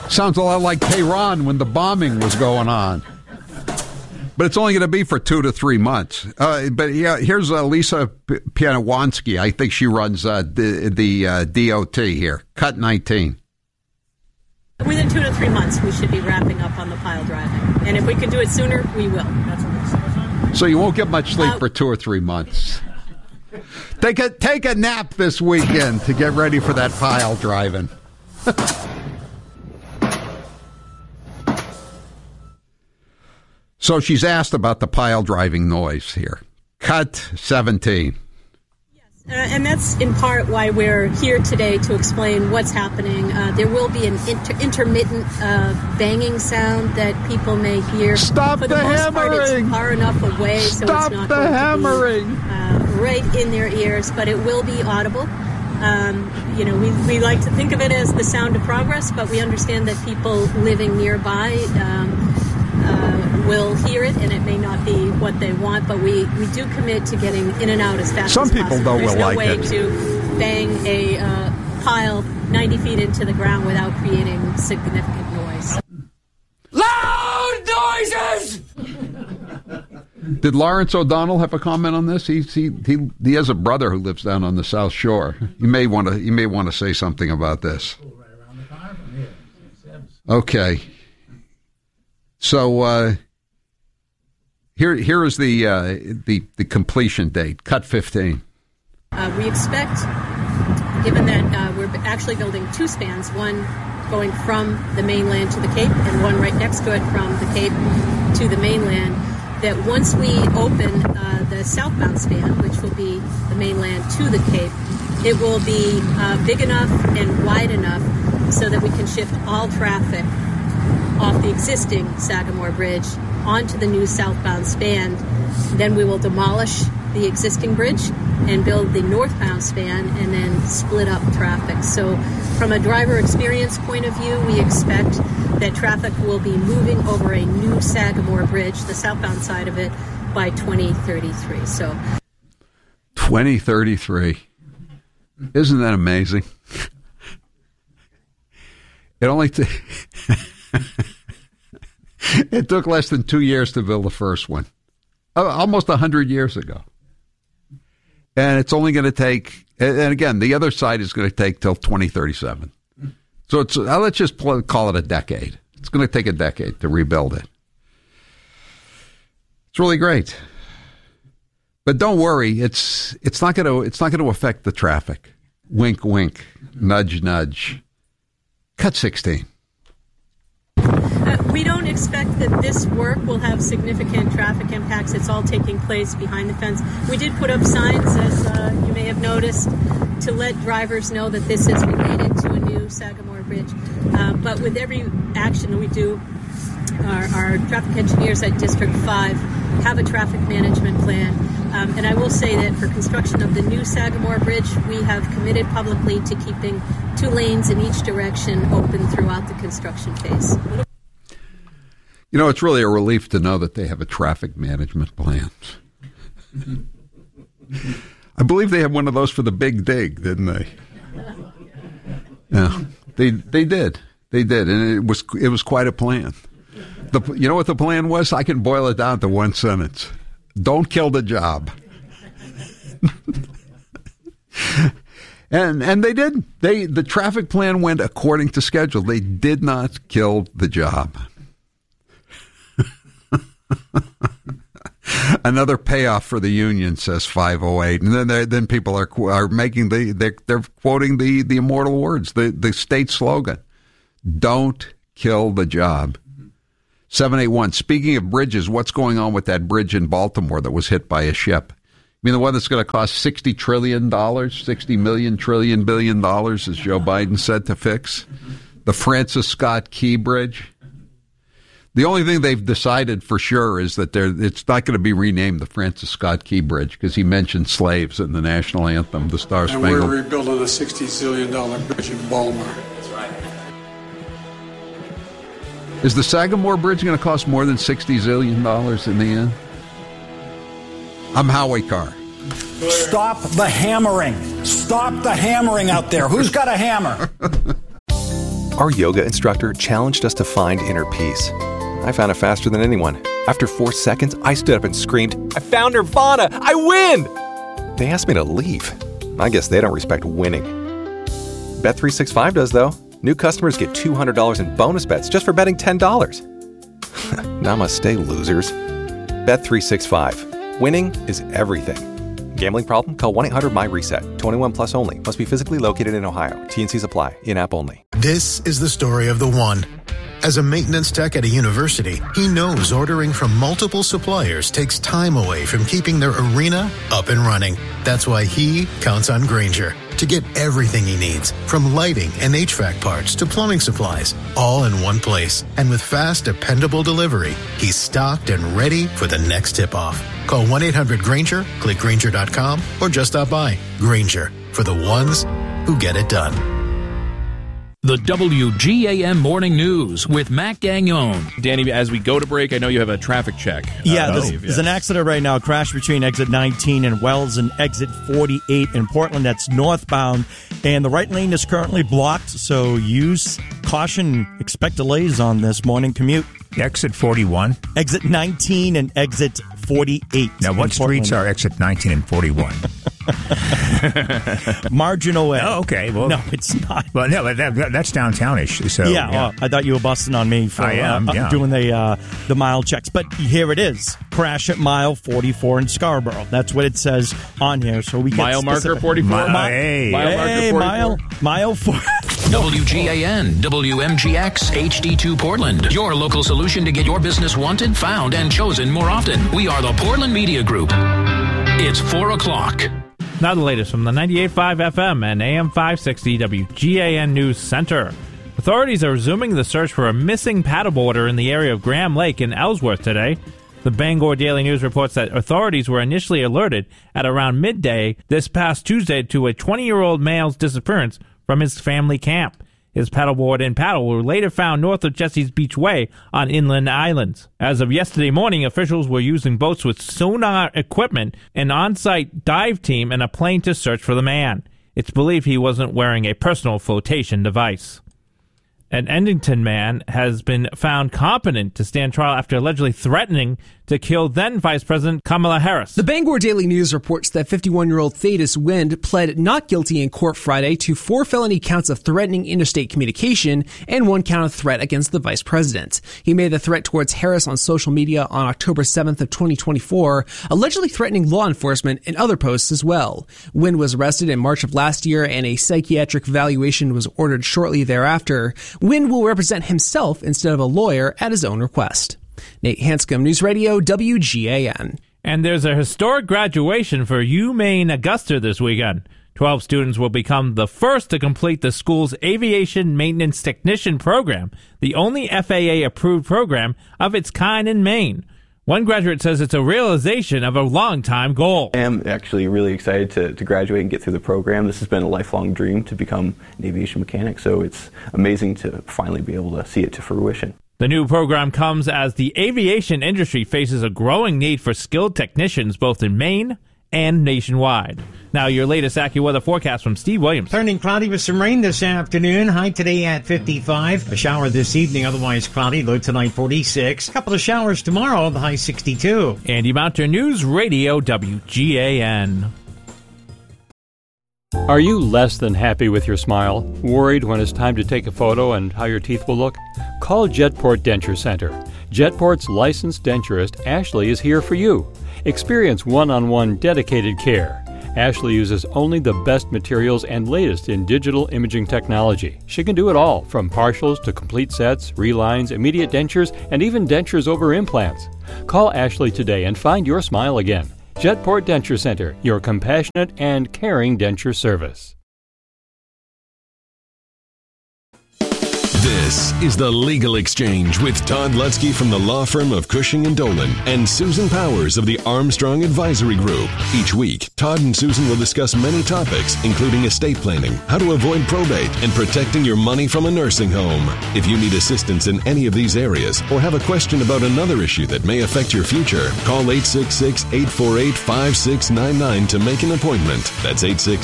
Sounds a lot like Tehran when the bombing was going on. But it's only going to be for 2 to 3 months. But yeah, here's Lisa Pianawanski. I think she runs the DOT here. Cut 19. Within 2 to 3 months, we should be wrapping up on the pile driving. And if we can do it sooner, we will. So you won't get much sleep for 2 or 3 months. Take a nap this weekend to get ready for that pile driving. So she's asked about the pile driving noise here. Cut 17. And that's in part why we're here today to explain what's happening. There will be an intermittent banging sound that people may hear. Stop For the the most hammering! part, it's far enough away, so Stop it's not the going hammering! to be right in their ears, but it will be audible. We like to think of it as the sound of progress, but we understand that people living nearby will hear it, and it may not be what they want, but we do commit to getting in and out as fast as possible. Some people, though, will like it. There's no way to bang a pile 90 feet into the ground without creating significant noise. Loud noises! Did Lawrence O'Donnell have a comment on this? He has a brother who lives down on the South Shore. He may want to say something about this. Okay. So here is the completion date. Cut 15. We expect, given that we're actually building 2 spans, one going from the mainland to the Cape and one right next to it from the Cape to the mainland, that once we open the southbound span, which will be the mainland to the Cape, it will be big enough and wide enough so that we can shift all traffic off the existing Sagamore Bridge onto the new southbound span. Then we will demolish the existing bridge and build the northbound span and then split up traffic. So from a driver experience point of view, we expect that traffic will be moving over a new Sagamore Bridge, the southbound side of it, by 2033. So 2033. Isn't that amazing? It took less than 2 years to build the first one. Almost 100 years ago. And it's only going to take, and again, the other side is going to take till 2037. So let's just call it a decade. It's going to take a decade to rebuild it. It's really great. But don't worry, it's not going to affect the traffic. Wink, wink, nudge, nudge. Cut 16. We don't expect that this work will have significant traffic impacts. It's all taking place behind the fence. We did put up signs, as you may have noticed, to let drivers know that this is related to a new Sagamore Bridge. But with every action we do, our traffic engineers at District 5 have a traffic management plan. And I will say that for construction of the new Sagamore Bridge, we have committed publicly to keeping 2 lanes in each direction open throughout the construction phase. You know, it's really a relief to know that they have a traffic management plan. I believe they had one of those for the Big Dig, didn't they? Yeah, they did. They did, and it was quite a plan. You know what the plan was? I can boil it down to one sentence. Don't kill the job. And they did. The traffic plan went according to schedule. They did not kill the job. Another payoff for the union, says 508, and then people are making they're quoting the immortal words, the state slogan: "Don't kill the job." 781. Speaking of bridges, what's going on with that bridge in Baltimore that was hit by a ship? I mean, the one that's going to cost $60 trillion, $60 million, trillion, billion dollars, as Joe Biden said, to fix the Francis Scott Key Bridge. The only thing they've decided for sure is that it's not going to be renamed the Francis Scott Key Bridge because he mentioned slaves in the national anthem, the Star Spangled. And we're rebuilding a $60 zillion bridge in Baltimore. That's right. Is the Sagamore Bridge going to cost more than $60 zillion in the end? I'm Howie Carr. Stop the hammering. Stop the hammering out there. Who's got a hammer? Our yoga instructor challenged us to find inner peace. I found it faster than anyone. After 4 seconds, I stood up and screamed, "I found Nirvana! I win!" They asked me to leave. I guess they don't respect winning. Bet365 does, though. New customers get $200 in bonus bets just for betting $10. Namaste, losers. Bet365. Winning is everything. Gambling problem? Call 1-800-MY-RESET. 21 plus only. Must be physically located in Ohio. T&Cs apply. In-app only. This is the story of the one. As a maintenance tech at a university, he knows ordering from multiple suppliers takes time away from keeping their arena up and running. That's why he counts on Grainger to get everything he needs, from lighting and HVAC parts to plumbing supplies, all in one place. And with fast, dependable delivery, he's stocked and ready for the next tip-off. Call 1-800-GRAINGER, click Grainger.com, or just stop by. Grainger, for the ones who get it done. The WGAM Morning News with Matt Gagnon. Danny, as we go to break, I know you have a traffic check. There's an accident right now, a crash between exit 19 in Wells and exit 48 in Portland. That's northbound, and the right lane is currently blocked, so use caution. Expect delays on this morning commute. Exit 41? Exit 19 and exit 48. Now, what streets are exit 19 and 41? Marginal way. Oh, okay. Well, no, it's not. Well, no, that's downtownish. So yeah. I thought you were busting on me for doing the mile checks, but here it is. Crash at mile 44 in Scarborough. That's what it says on here. So we get mile marker 44. Mile 4. WGAN, WMGX, HD2 Portland. Your local solution to get your business wanted, found, and chosen more often. We are the Portland Media Group. It's 4 o'clock. Now the latest from the 98.5 FM and AM 560 WGAN News Center. Authorities are resuming the search for a missing paddleboarder in the area of Graham Lake in Ellsworth today. The Bangor Daily News reports that authorities were initially alerted at around midday this past Tuesday to a 20-year-old male's disappearance from his family camp. His paddleboard and paddle were later found north of Jesse's Beach Way on Inland Islands. As of yesterday morning, officials were using boats with sonar equipment, an on-site dive team, and a plane to search for the man. It's believed he wasn't wearing a personal flotation device. An Edmonton man has been found competent to stand trial after allegedly threatening to kill then Vice President Kamala Harris. The Bangor Daily News reports that 51-year-old Thaddeus Wind pled not guilty in court Friday to 4 felony counts of threatening interstate communication and 1 count of threat against the vice president. He made the threat towards Harris on social media on October 7th of 2024, allegedly threatening law enforcement and other posts as well. Wind was arrested in March of last year, and a psychiatric evaluation was ordered shortly thereafter. Wind will represent himself instead of a lawyer at his own request. Nate Hanscom, News Radio, WGAN. And there's a historic graduation for UMaine Augusta this weekend. 12 students will become the first to complete the school's Aviation Maintenance Technician program, the only FAA-approved program of its kind in Maine. One graduate says it's a realization of a long-time goal. I am actually really excited to graduate and get through the program. This has been a lifelong dream to become an aviation mechanic, so it's amazing to finally be able to see it to fruition. The new program comes as the aviation industry faces a growing need for skilled technicians both in Maine and nationwide. Now your latest AccuWeather forecast from Steve Williams. Turning cloudy with some rain this afternoon. High today at 55. A shower this evening, otherwise cloudy. Low tonight 46. A couple of showers tomorrow, the high 62. Andy Mountain, News Radio, WGAN. Are you less than happy with your smile? Worried when it's time to take a photo and how your teeth will look? Call Jetport Denture Center. Jetport's licensed denturist, Ashley, is here for you. Experience one-on-one dedicated care. Ashley uses only the best materials and latest in digital imaging technology. She can do it all, from partials to complete sets, relines, immediate dentures, and even dentures over implants. Call Ashley today and find your smile again. Jetport Denture Center, your compassionate and caring denture service. This This is The Legal Exchange with Todd Lutzke from the law firm of Cushing & Dolan and Susan Powers of the Armstrong Advisory Group. Each week, Todd and Susan will discuss many topics, including estate planning, how to avoid probate, and protecting your money from a nursing home. If you need assistance in any of these areas or have a question about another issue that may affect your future, call 866-848-5699 to make an appointment. That's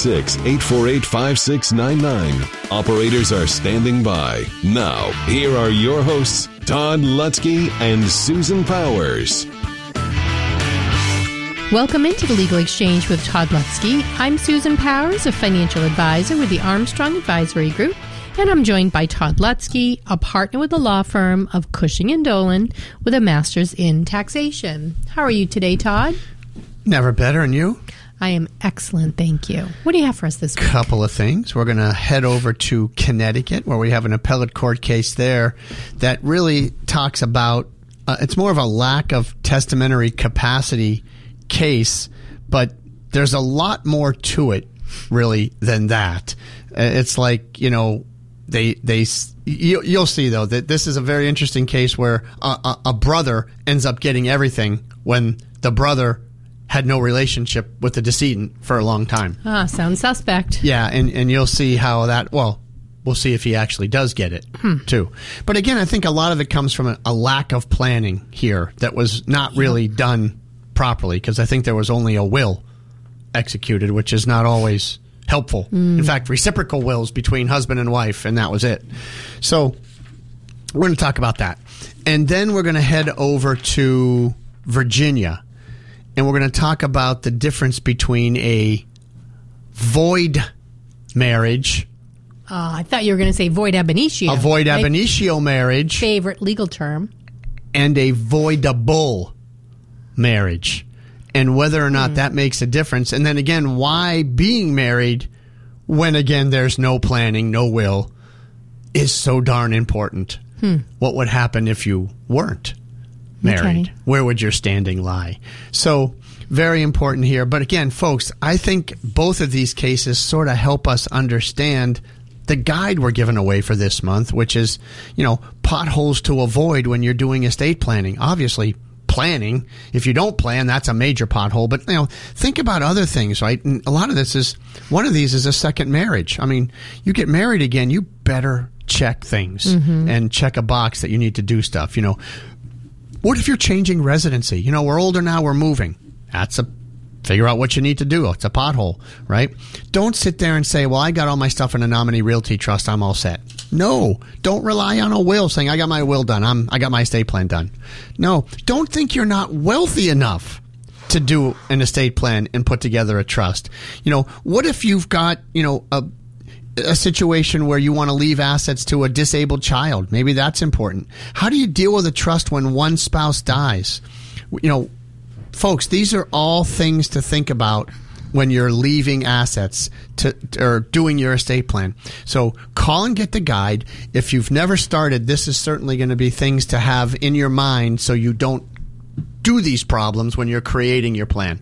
866-848-5699. Operators are standing by. Now, here are your hosts, Todd Lutzke and Susan Powers. Welcome into the Legal Exchange with Todd Lutzke. I'm Susan Powers, a financial advisor with the Armstrong Advisory Group, and I'm joined by Todd Lutzke, a partner with the law firm of Cushing & Dolan with a master's in taxation. How are you today, Todd? Never better, and you? I am excellent, thank you. What do you have for us this week? Couple of things. We're going to head over to Connecticut, where we have an appellate court case there that really talks about, it's more of a lack of testamentary capacity case, but there's a lot more to it, really, than that. It's like, you'll see, though, that this is a very interesting case where a brother ends up getting everything when the brother had no relationship with the decedent for a long time. Sounds suspect. Yeah, and you'll see how that, we'll see if he actually does get it, too. But again, I think a lot of it comes from a lack of planning here that was not really done properly, because I think there was only a will executed, which is not always helpful. In fact, reciprocal wills between husband and wife, and that was it. So we're going to talk about that. And then we're going to head over to Virginia, and we're going to talk about the difference between a void marriage. I thought you were going to say void ab initio. A void ab initio marriage. Favorite legal term. And a voidable marriage. And whether or not that makes a difference. And then again, why being married when, again, there's no planning, no will, is so darn important. What would happen if you weren't married? Okay. Where would your standing lie? So, very important here. But again, folks, I think both of these cases sort of help us understand the guide we're giving away for this month, which is, potholes to avoid when you're doing estate planning. Obviously, planning, if you don't plan, that's a major pothole. But, think about other things, right? And a lot of this is, one of these is a second marriage. I mean, you get married again, you better check things and check a box that you need to do stuff, What if you're changing residency? We're older now, we're moving. Figure out what you need to do. It's a pothole, right? Don't sit there and say, well, I got all my stuff in a nominee realty trust, I'm all set. No, don't rely on a will saying, I got my will done, I got my estate plan done. No, don't think you're not wealthy enough to do an estate plan and put together a trust. What if you've got, a situation where you want to leave assets to a disabled child? Maybe that's important. How do you deal with a trust when one spouse dies? Folks, these are all things to think about when you're leaving assets or doing your estate plan. So call and get the guide. If you've never started, this is certainly going to be things to have in your mind so you don't do these problems when you're creating your plan.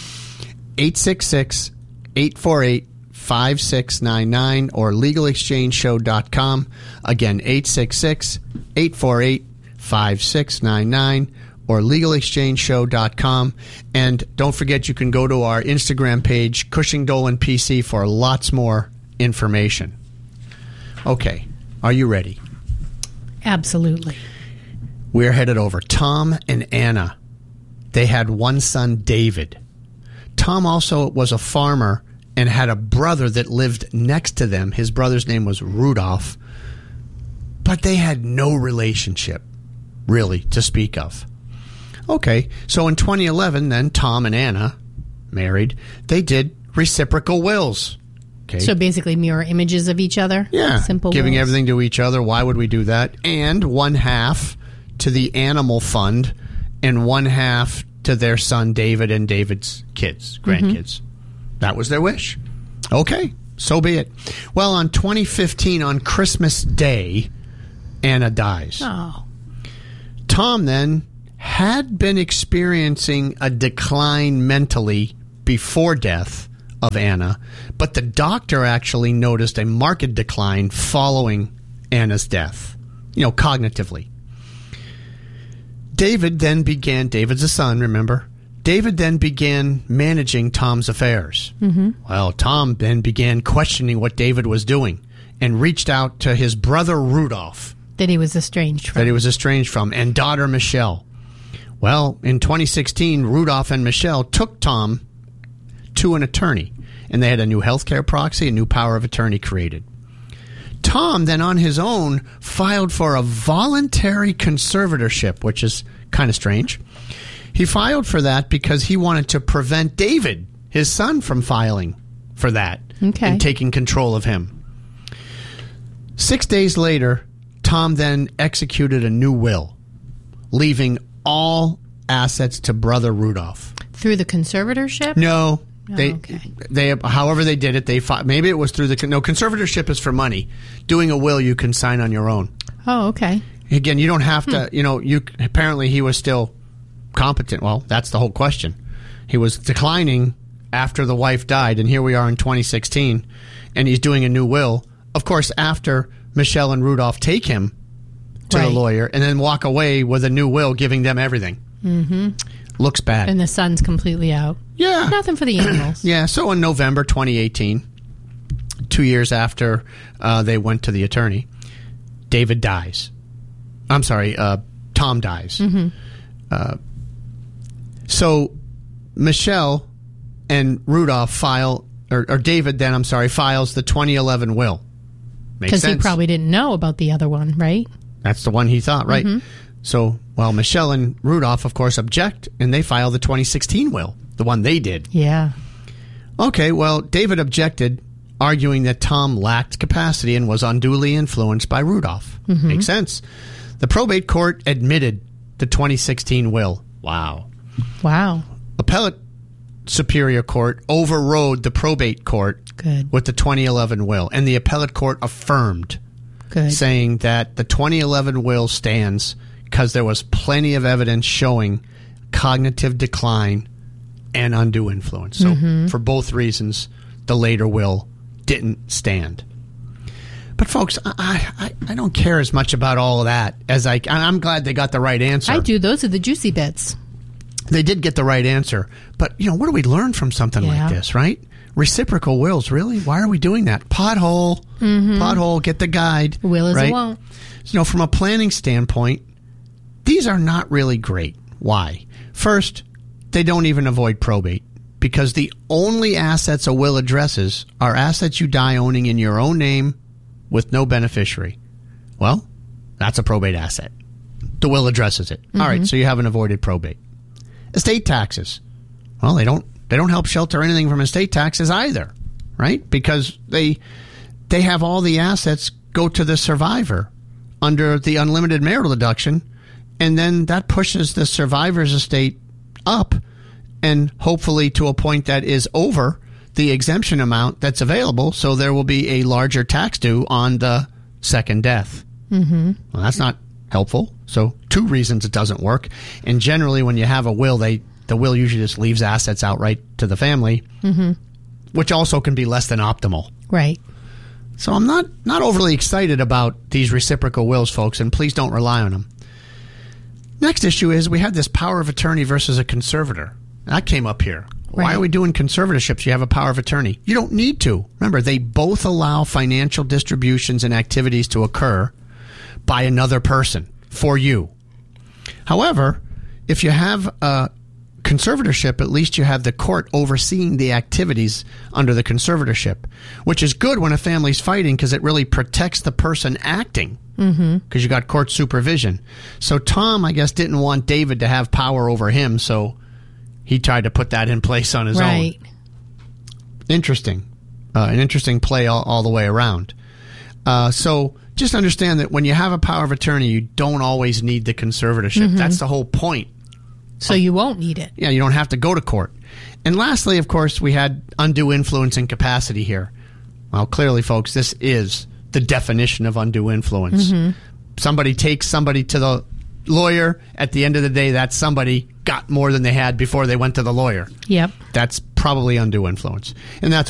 866-848-5699 or legalexchangeshow.com. Again, 866-848-5699 or legalexchangeshow.com. And don't forget, you can go to our Instagram page, Cushing Dolan PC, for lots more information. Okay, are you ready? Absolutely. We're headed over. Tom and Anna. They had one son, David. Tom also was a farmer and had a brother that lived next to them. His brother's name was Rudolph. But they had no relationship, really, to speak of. Okay, so in 2011, then, Tom and Anna, married, they did reciprocal wills. Okay. So basically mirror images of each other? Yeah, simple giving wills. Everything to each other. Why would we do that? And one half to the animal fund and one half to their son David and David's kids, grandkids. That was their wish. Okay, so be it. Well, on 2015, on Christmas Day, Anna dies. Oh. Tom then had been experiencing a decline mentally before death of Anna, but the doctor actually noticed a marked decline following Anna's death. cognitively. David's a son, remember? David then began managing Tom's affairs. Mm-hmm. Well, Tom then began questioning what David was doing and reached out to his brother Rudolph. That he was estranged from. And daughter Michelle. Well, in 2016, Rudolph and Michelle took Tom to an attorney, and they had a new healthcare proxy, a new power of attorney created. Tom then on his own filed for a voluntary conservatorship, which is kind of strange. He filed for that because he wanted to prevent David, his son, from filing for that and taking control of him. 6 days later, Tom then executed a new will, leaving all assets to brother Rudolph. Through the conservatorship? No. They however they did it, maybe it was through conservatorship is for money. Doing a will you can sign on your own. Oh, okay. Again, you don't have to, apparently he was still competent. Well, that's the whole question. He was declining after the wife died, and here we are in 2016, and he's doing a new will. Of course, after Michelle and Rudolph take him to the lawyer and then walk away with a new will giving them everything. Mm-hmm. Looks bad. And the son's completely out. Yeah. Nothing for the animals. Yeah, so in November 2018, 2 years after they went to the attorney, David dies. I'm sorry, Tom dies. Mm-hmm. So Michelle and Rudolph files the 2011 will. Because he probably didn't know about the other one, right? That's the one he thought, right? Mm-hmm. So, Michelle and Rudolph, of course, object, and they file the 2016 will, the one they did. Yeah. Okay, well, David objected, arguing that Tom lacked capacity and was unduly influenced by Rudolph. Mm-hmm. Makes sense. The probate court admitted the 2016 will. Wow. Appellate Superior Court overrode the probate court with the 2011 will, and the appellate court affirmed, saying that the 2011 will stands because there was plenty of evidence showing cognitive decline and undue influence. So for both reasons, the later will didn't stand. But folks, I don't care as much about all of that as I'm glad they got the right answer. I do. Those are the juicy bits. They did get the right answer. But, what do we learn from something like this, right? Reciprocal wills, really? Why are we doing that? Pothole. Mm-hmm. Pothole, get the guide. Will is right? a won't. From a planning standpoint, these are not really great. Why? First, they don't even avoid probate because the only assets a will addresses are assets you die owning in your own name with no beneficiary. Well, that's a probate asset. The will addresses it. Mm-hmm. All right, so you haven't avoided probate. Estate taxes. Well, they don't help shelter anything from estate taxes either, right? Because they have all the assets go to the survivor under the unlimited marital deduction, and then that pushes the survivor's estate up and hopefully to a point that is over the exemption amount that's available, so there will be a larger tax due on the second death. Mm-hmm. Well, that's not helpful. So 2 reasons it doesn't work. And generally when you have a will, the will usually just leaves assets outright to the family, which also can be less than optimal. Right. So I'm not overly excited about these reciprocal wills, folks, and please don't rely on them. Next issue is we have this power of attorney versus a conservator. That came up here. Right. Why are we doing conservatorships? You have a power of attorney. You don't need to. Remember, they both allow financial distributions and activities to occur by another person for you. However, if you have a conservatorship, at least you have the court overseeing the activities under the conservatorship, which is good when a family's fighting because it really protects the person acting because you got court supervision. So Tom, I guess, didn't want David to have power over him, so he tried to put that in place on his own. Interesting. An interesting play all the way around. So just understand that when you have a power of attorney, you don't always need the conservatorship. That's the whole point. So you won't need it. Yeah, you don't have to go to court. And lastly, of course, we had undue influence and capacity here. Well, clearly, folks, this is the definition of undue influence. Somebody takes somebody to the lawyer. At the end of the day, that somebody got more than they had before they went to the lawyer. Yep. That's probably undue influence. And that's